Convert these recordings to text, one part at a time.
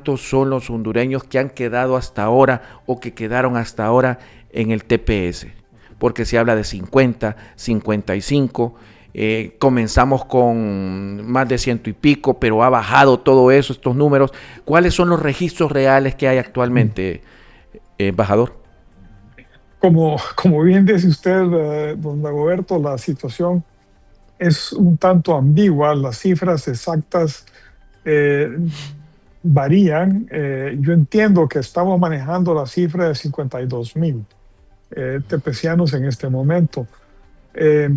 ¿cuántos son los hondureños que han quedado hasta ahora o que quedaron hasta ahora en el TPS? Porque se habla de 50, 55, comenzamos con más de 100 y pico, pero ha bajado todo eso, estos números. ¿Cuáles son los registros reales que hay actualmente, embajador? Como bien dice usted, don Dagoberto, la situación es un tanto ambigua, las cifras exactas eh, varían. Yo entiendo que estamos manejando la cifra de 52,000 tepecianos en este momento. Eh,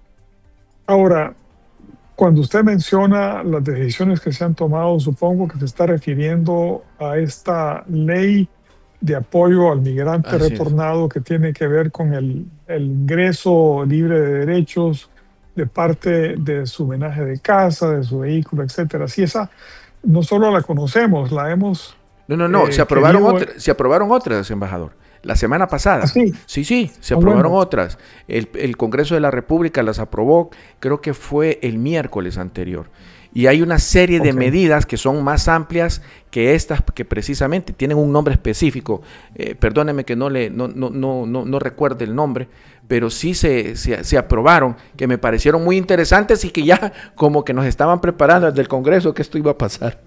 Ahora, cuando usted menciona las decisiones que se han tomado, supongo que se está refiriendo a esta ley de apoyo al migrante Así es. retornado que tiene que ver con el ingreso libre de derechos de parte de su homenaje de casa, de su vehículo, etcétera. Si esa no solo la conocemos, la hemos No, querido. se aprobaron otras, embajador. La semana pasada. Así. Sí, se aprobaron Bueno, otras. El Congreso de la República las aprobó, creo que fue el miércoles anterior. Y hay una serie de ok. medidas que son más amplias que estas, que precisamente tienen un nombre específico. Perdóneme que no recuerde el nombre, pero sí se aprobaron, que me parecieron muy interesantes y que ya como que nos estaban preparando desde el Congreso que esto iba a pasar.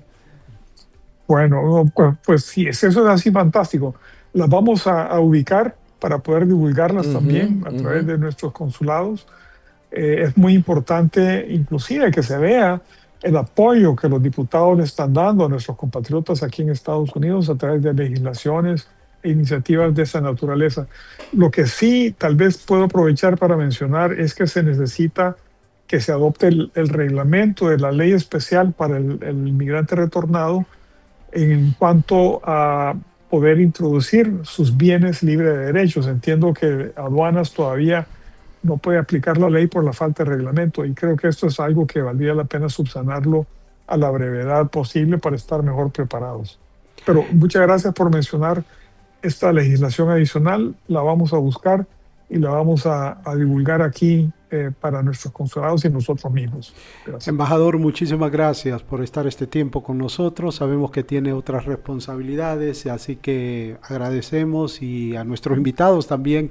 Bueno, no, pues sí, eso es así fantástico. Las vamos a ubicar para poder divulgarlas Ujú, también a través ujú. de nuestros consulados. Es muy importante, inclusive, que se vea el apoyo que los diputados le están dando a nuestros compatriotas aquí en Estados Unidos a través de legislaciones e iniciativas de esa naturaleza. Lo que sí tal vez puedo aprovechar para mencionar es que se necesita que se adopte el reglamento de la ley especial para el migrante retornado en cuanto a poder introducir sus bienes libre de derechos. Entiendo que aduanas todavía no puede aplicar la ley por la falta de reglamento y creo que esto es algo que valdría la pena subsanarlo a la brevedad posible para estar mejor preparados. Pero muchas gracias por mencionar esta legislación adicional, la vamos a buscar y la vamos a divulgar aquí para nuestros consulados y nosotros mismos. Gracias. Embajador, muchísimas gracias por estar este tiempo con nosotros. Sabemos que tiene otras responsabilidades, así que agradecemos y a nuestros invitados también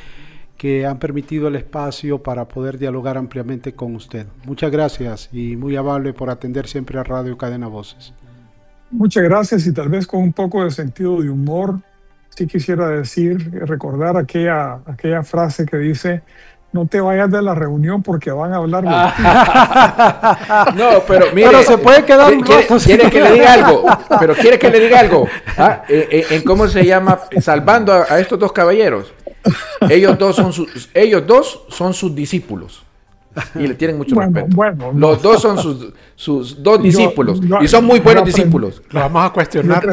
que han permitido el espacio para poder dialogar ampliamente con usted. Muchas gracias y muy amable por atender siempre a Radio Cadena Voces. Muchas gracias y tal vez con un poco de sentido de humor, sí quisiera recordar aquella frase que dice: no te vayas de la reunión porque van a hablar de ti. No, pero mire, pero se puede quedar un rato. ¿Quiere que le diga algo? Pero quiere que le diga algo. ¿En cómo se llama? Salvando a estos dos caballeros. Ellos dos son sus discípulos. Y le tienen mucho respeto. Bueno, Los dos son sus dos discípulos. Y son muy buenos discípulos. Lo vamos a cuestionar.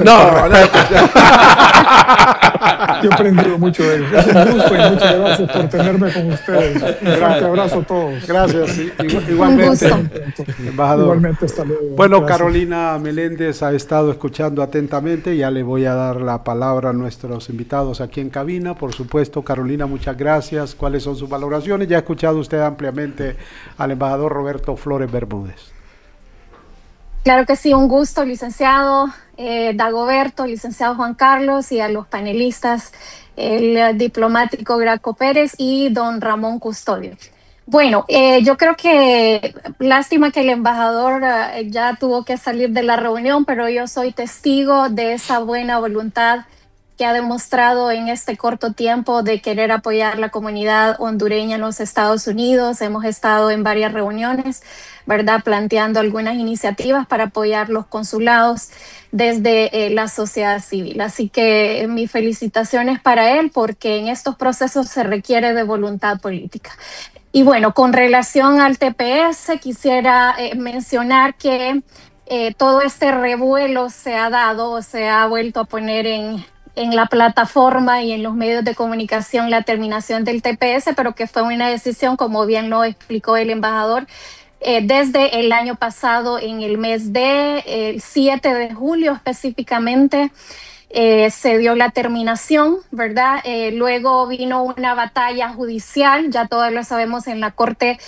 Yo he aprendido mucho de ellos. Es un gusto y muchas gracias por tenerme con ustedes. Un fuerte abrazo a todos. Gracias. Igualmente, embajador. Igualmente, hasta luego. Bueno, Gracias. Carolina Meléndez ha estado escuchando atentamente. Ya le voy a dar la palabra a nuestros invitados aquí en cabina. Por supuesto, Carolina, muchas gracias. ¿Cuáles son sus valoraciones? Ya ha escuchado usted ampliamente al embajador Roberto Flores Bermúdez. Claro que sí, un gusto, licenciado Dagoberto, licenciado Juan Carlos, y a los panelistas, el diplomático Graco Pérez y don Ramón Custodio. Bueno, yo creo que lástima que el embajador ya tuvo que salir de la reunión, pero yo soy testigo de esa buena voluntad que ha demostrado en este corto tiempo de querer apoyar la comunidad hondureña en los Estados Unidos. Hemos estado en varias reuniones, ¿verdad?, planteando algunas iniciativas para apoyar los consulados desde la sociedad civil. Así que mis felicitaciones para él, porque en estos procesos se requiere de voluntad política. Y bueno, con relación al TPS, quisiera mencionar que todo este revuelo se ha vuelto a poner en la plataforma y en los medios de comunicación la terminación del TPS, pero que fue una decisión, como bien lo explicó el embajador, desde el año pasado, en el mes de 7 de julio específicamente, se dio la terminación, ¿verdad? Luego vino una batalla judicial, ya todos lo sabemos, en la Corte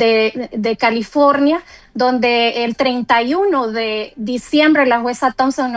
de California, donde el 31 de diciembre la jueza Thompson